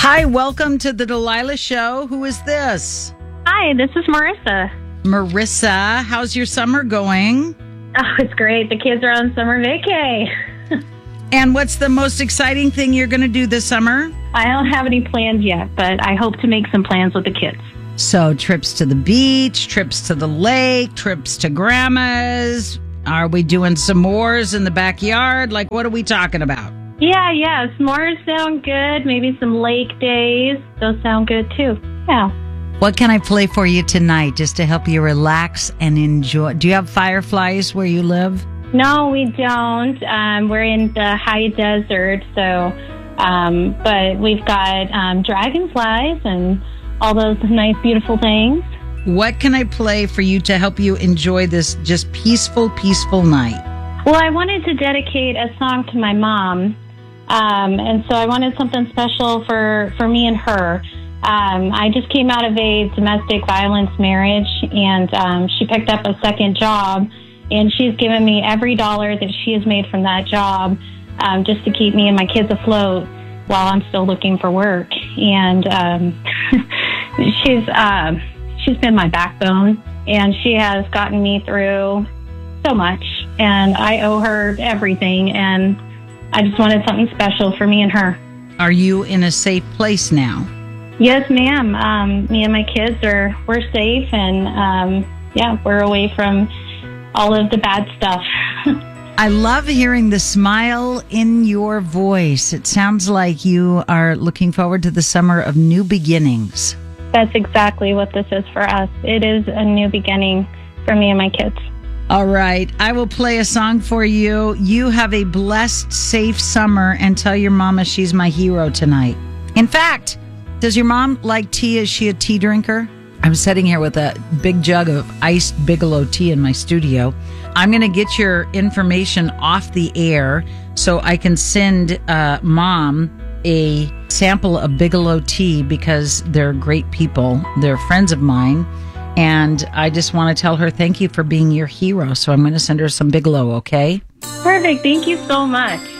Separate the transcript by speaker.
Speaker 1: Hi, welcome to the Delilah Show. Who is this?
Speaker 2: Hi, this is Marissa.
Speaker 1: Marissa, how's your summer going?
Speaker 2: Oh, it's great. The kids are on summer vacay.
Speaker 1: And what's the most exciting thing you're going to do this summer?
Speaker 2: I don't have any plans yet, but I hope to make some plans with the kids.
Speaker 1: So trips to the beach, trips to the lake, trips to grandma's. Are we doing s'mores in the backyard? Like, what are we talking about?
Speaker 2: Yeah. S'mores sound good. Maybe some lake days. Those sound good, too. Yeah.
Speaker 1: What can I play for you tonight just to help you relax and enjoy? Do you have fireflies where you live?
Speaker 2: No, we don't. We're in the high desert, so, but we've got dragonflies and all those nice, beautiful things.
Speaker 1: What can I play for you to help you enjoy this just peaceful night?
Speaker 2: Well, I wanted to dedicate a song to my mom, and so I wanted something special for me and her. I just came out of a domestic violence marriage, and she picked up a second job, and she's given me every dollar that she has made from that job just to keep me and my kids afloat while I'm still looking for work. And she's been my backbone, and she has gotten me through so much, and I owe her everything, and I just wanted something special for me and her.
Speaker 1: Are you in a safe place now?
Speaker 2: Yes, ma'am. Me and my kids we're safe, and we're away from all of the bad stuff.
Speaker 1: I love hearing the smile in your voice. It sounds like you are looking forward to the summer of new beginnings.
Speaker 2: That's exactly what this is for us. It is a new beginning for me and my kids.
Speaker 1: All right. I will play a song for you. You have a blessed, safe summer, and tell your mama she's my hero tonight. In fact, does your mom like tea? Is she a tea drinker? I'm sitting here with a big jug of iced Bigelow tea in my studio. I'm going to get your information off the air so I can send Mom a sample of Bigelow tea because they're great people. They're friends of mine. And I just want to tell her thank you for being your hero. So I'm going to send her some Bigelow, okay?
Speaker 2: Perfect. Thank you so much.